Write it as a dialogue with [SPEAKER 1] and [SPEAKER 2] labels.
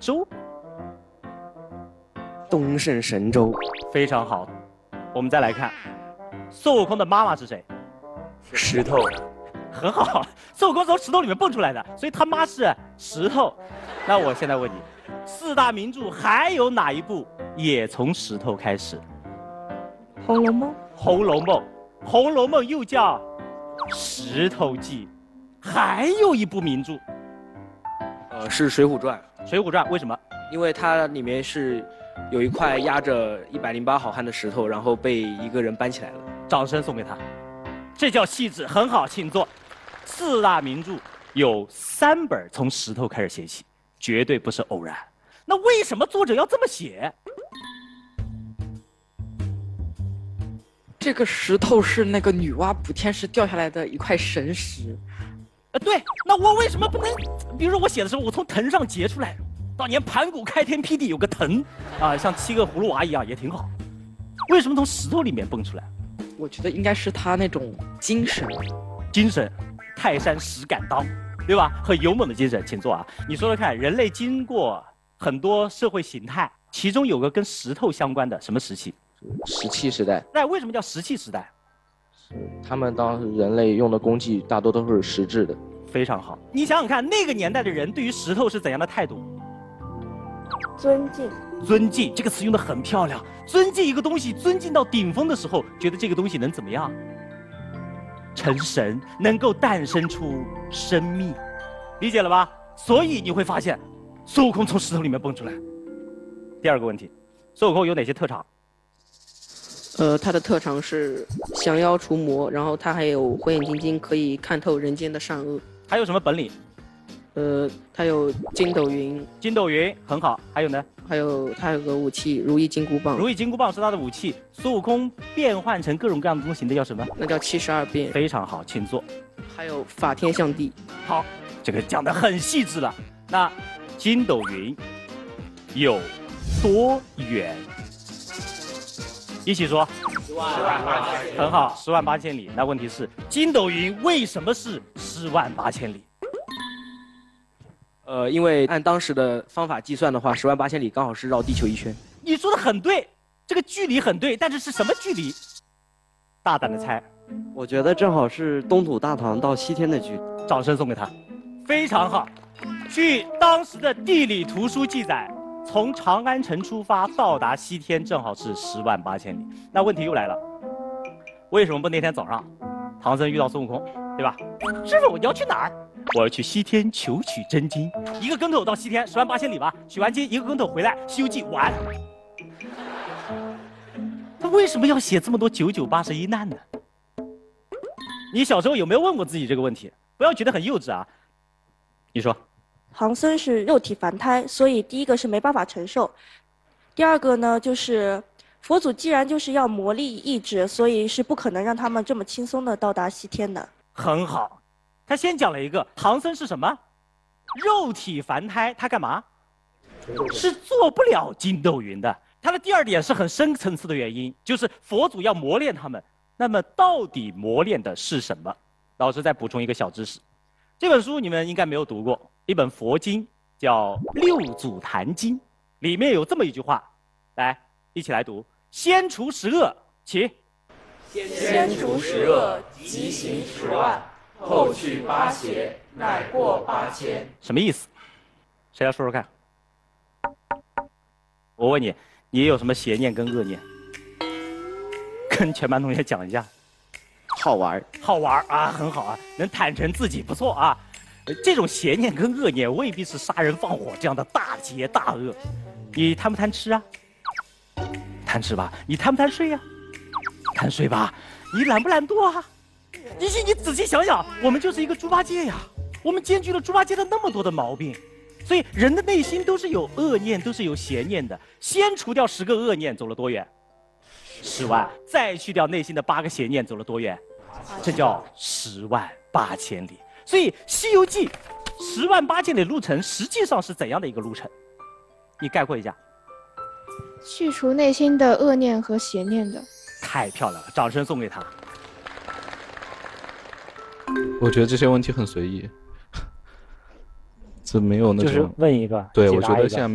[SPEAKER 1] 州？
[SPEAKER 2] 东胜神州。
[SPEAKER 1] 非常好。我们再来看，孙悟空的妈妈是谁？
[SPEAKER 2] 石头。
[SPEAKER 1] 很好，孙悟空从石头里面蹦出来的，所以他妈是石头。那我现在问你，四大名著还有哪一部也从石头开始？
[SPEAKER 3] 《红楼梦》。
[SPEAKER 1] 《红楼梦》，《红楼梦》又叫《石头记》，还有一部名著，
[SPEAKER 2] 是《水浒传》。
[SPEAKER 1] 《水浒传》为什么？
[SPEAKER 2] 因为它里面是有一块压着108好汉的石头，然后被一个人搬起来了。
[SPEAKER 1] 掌声送给他，这叫细致，很好，请坐。四大名著有3本从石头开始写起，绝对不是偶然。那为什么作者要这么写？
[SPEAKER 4] 这个石头是那个女娲补天时掉下来的一块神石。
[SPEAKER 1] 对，那我为什么不能？比如说我写的时候，我从藤上截出来，当年盘古开天辟地有个藤，啊，像7个葫芦娃一样也挺好。为什么从石头里面蹦出来？
[SPEAKER 4] 我觉得应该是他那种精神，
[SPEAKER 1] 泰山石敢当，对吧？很勇猛的精神，请坐啊。你说说看，人类经过很多社会形态，其中有个跟石头相关的什么时期？
[SPEAKER 5] 石器时代。
[SPEAKER 1] 那为什么叫石器时代？
[SPEAKER 5] 他们当时人类用的工具大多都是石质的。
[SPEAKER 1] 非常好，你想想看，那个年代的人对于石头是怎样的态度？
[SPEAKER 3] 尊敬。
[SPEAKER 1] 尊敬这个词用得很漂亮。尊敬一个东西，尊敬到顶峰的时候，觉得这个东西能怎么样？成神，能够诞生出生命，理解了吧？所以你会发现，孙悟空从石头里面蹦出来。第二个问题，孙悟空有哪些特长？
[SPEAKER 6] 他的特长是降妖除魔，然后他还有火眼金睛，可以看透人间的善恶。
[SPEAKER 1] 还有什么本领？
[SPEAKER 6] 他有筋斗云。
[SPEAKER 1] 筋斗云很好。还有呢？
[SPEAKER 6] 还有他有个武器如意金箍棒。
[SPEAKER 1] 如意金箍棒是他的武器。孙悟空变换成各种各样的东西，那叫什么？
[SPEAKER 6] 那叫72变。
[SPEAKER 1] 非常好，请坐。
[SPEAKER 6] 还有法天象地。
[SPEAKER 1] 好，这个讲得很细致了。那筋斗云有多远？一起说，10万8千里。很好，10万8千里。那问题是，筋斗云为什么是10万8千里？
[SPEAKER 2] 因为按当时的方法计算的话，10万8千里刚好是绕地球1圈。
[SPEAKER 1] 你说的很对，这个距离很对，但是是什么距离？大胆的猜。
[SPEAKER 7] 我觉得正好是东土大唐到西天的距离。
[SPEAKER 1] 掌声送给他，非常好。据当时的地理图书记载，从长安城出发到达西天正好是10万8千里。那问题又来了，为什么不那天早上，唐僧遇到孙悟空，对吧？师傅，你要去哪儿？我要去西天求取真经，一个跟头到西天10万8千里吧，取完经一个跟头回来，《西游记》完。他为什么要写这么多9981难呢？你小时候有没有问过自己这个问题？不要觉得很幼稚啊。你说。
[SPEAKER 3] 唐僧是肉体凡胎，所以第一个是没办法承受，第二个呢就是佛祖既然就是要魔力意志，所以是不可能让他们这么轻松的到达西天的。
[SPEAKER 1] 很好，他先讲了一个唐僧是什么？肉体凡胎，他干嘛？是做不了筋斗云的。他的第二点是很深层次的原因，就是佛祖要磨练他们。那么到底磨练的是什么？老师再补充一个小知识，这本书你们应该没有读过，一本佛经叫《六祖坛经》，里面有这么一句话，来一起来读：先除10恶，起。
[SPEAKER 8] 先除10恶，即行10万，后去8邪，乃过8千。
[SPEAKER 1] 什么意思？谁来说说看？我问你，你有什么邪念跟恶念？跟全班同学讲一下。
[SPEAKER 5] 好玩，
[SPEAKER 1] 好玩啊，很好啊，能坦诚自己，不错啊。这种邪念跟恶念未必是杀人放火这样的大劫大恶。你贪不贪吃啊？贪吃吧。你贪不贪睡呀？贪睡吧。你懒不懒惰啊？你仔细想想，我们就是一个猪八戒呀，我们兼具了猪八戒的那么多的毛病。所以人的内心都是有恶念，都是有邪念的。先除掉10个恶念，走了多远？10万。再去掉内心的8个邪念，走了多远？这叫10万8千里。所以《西游记》10万8千里路程实际上是怎样的一个路程？你概括一下。
[SPEAKER 9] 去除内心的恶念和邪念的。
[SPEAKER 1] 太漂亮了，掌声送给他。
[SPEAKER 10] 我觉得这些问题很随意，这没有那种。
[SPEAKER 1] 就是问一个，
[SPEAKER 10] 对，我觉得现在。